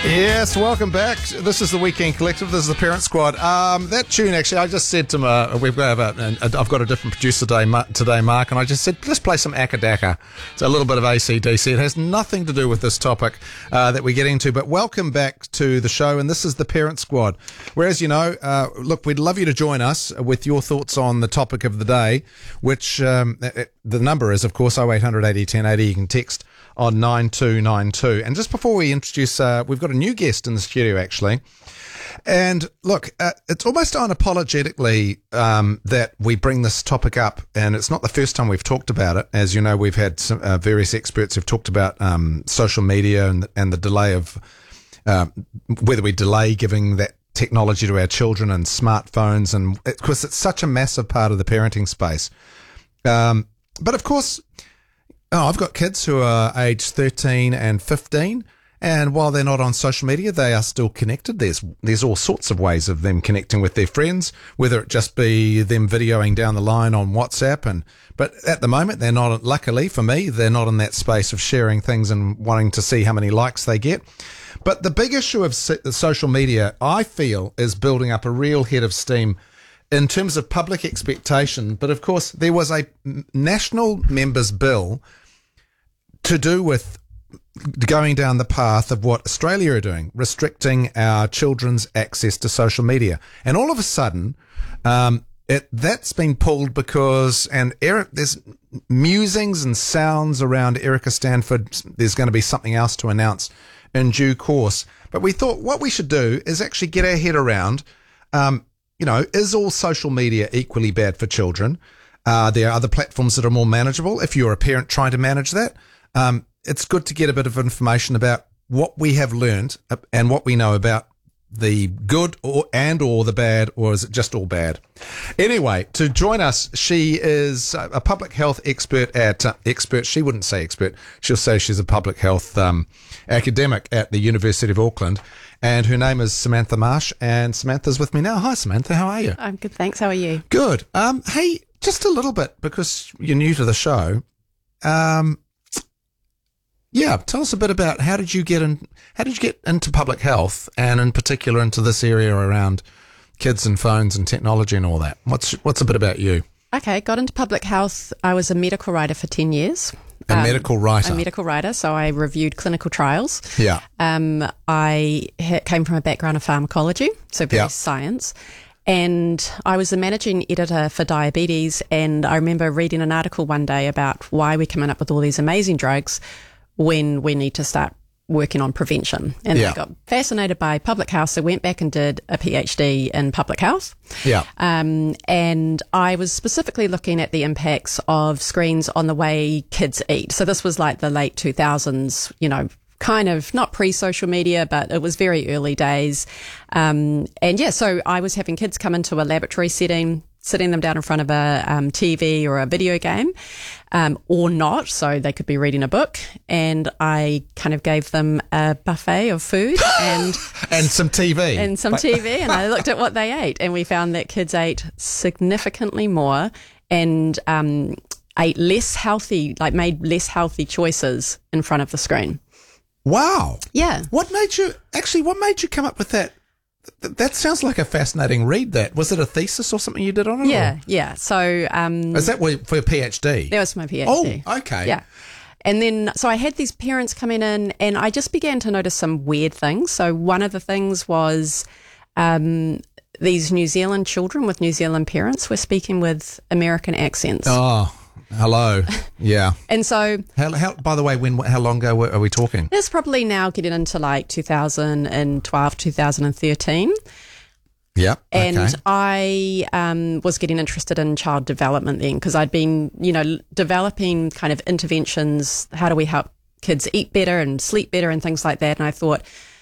Yes, welcome back. This is the Weekend Collective. This is the Parent Squad. That tune, actually, I just said to I've got a different producer today, Mark, and I just said, let's play some Akadaka. It's a little bit of AC/DC. It has nothing to do with this topic that we get into, but welcome back to the show, and this is the Parent Squad. Whereas, look, we'd love you to join us with your thoughts on the topic of the day, which the number is, of course, 0800 80 1080. You can text on 9292. And just before we introduce, we've got a new guest in the studio, actually. And look, it's almost unapologetically that we bring this topic up, and it's not the first time we've talked about it. As you know, we've had some, various experts who've talked about social media and the delay of whether we delay giving that technology to our children and smartphones, and because it's such a massive part of the parenting space. But of course, I've got kids who are aged 13 and 15, and while they're not on social media, they are still connected. There's all sorts of ways of them connecting with their friends, whether it just be them videoing down the line on WhatsApp. But at the moment, they're not, luckily for me, they're not in that space of sharing things and wanting to see how many likes they get. But the big issue of social media, I feel, is building up a real head of steam in terms of public expectation. But of course, there was a national members bill to do with going down the path of what Australia are doing, restricting our children's access to social media. And all of a sudden, that's been pulled because, there's musings and sounds around Erica Stanford. There's going to be something else to announce in due course. But we thought what we should do is actually get our head around, is all social media equally bad for children? There are other platforms that are more manageable. If you're a parent trying to manage that, it's good to get a bit of information about what we have learned and what we know about the good or the bad, or is it just all bad? Anyway, to join us, she is a public health expert she wouldn't say expert, she'll say she's a public health academic at the University of Auckland, and her name is Samantha Marsh, and Samantha's with me now. Hi, Samantha, how are you? I'm good, thanks. How are you? Good. Hey, just a little bit, because you're new to the show, tell us a bit about how did you get into public health, and in particular into this area around kids and phones and technology and all that. What's a bit about you? Okay, got into public health. I was a medical writer for 10 years. A medical writer, so I reviewed clinical trials. Yeah. I came from a background of pharmacology, so very science. And I was the managing editor for diabetes, and I remember reading an article one day about why we're coming up with all these amazing drugs when we need to start working on prevention. And I got fascinated by public health, so went back and did a PhD in public health. Yeah. And I was specifically looking at the impacts of screens on the way kids eat. So this was like the late 2000s, kind of not pre-social media, but it was very early days. So I was having kids come into a laboratory setting, sitting them down in front of a TV or a video game, or not, so they could be reading a book, and I kind of gave them a buffet of food and some TV. And I looked at what they ate, and we found that kids ate significantly more and ate less healthy, made less healthy choices in front of the screen. Wow. Yeah. What made you come up with that? That sounds like a fascinating read. Was it a thesis or something you did on it? Yeah. So, is that for your PhD? That was my PhD. Oh, okay. Yeah. And then, so I had these parents coming in, and I just began to notice some weird things. So one of the things was, these New Zealand children with New Zealand parents were speaking with American accents. Oh, hello. Yeah. And so, how by the way, how long ago are we talking? It's probably now getting into 2012, 2013. Yeah. And okay. I was getting interested in child development then, because I'd been, developing kind of interventions. How do we help kids eat better and sleep better and things like that? And I thought,